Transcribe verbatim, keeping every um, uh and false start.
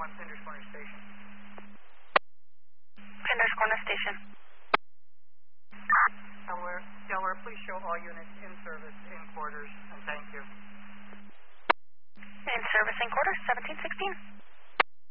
on Pinders Corner Station. Pinders Corner Station. Delaware, Delaware, please show all units in service in quarters, and thank you. In service in quarters, seventeen sixteen.